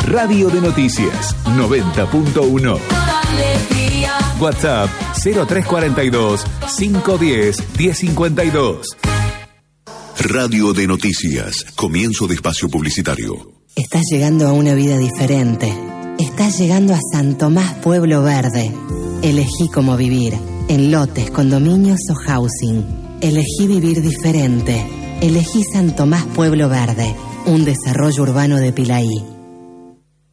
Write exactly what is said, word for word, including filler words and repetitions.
Radio de Noticias noventa punto uno. WhatsApp cero tres cuarenta y dos, cinco diez, diez cincuenta y dos. Radio de Noticias. Comienzo de espacio publicitario. Estás llegando a una vida diferente. Estás llegando a San Tomás Pueblo Verde. Elegí cómo vivir. En lotes, condominios o housing. Elegí vivir diferente. Elegí San Tomás Pueblo Verde. Un desarrollo urbano de Pilaí.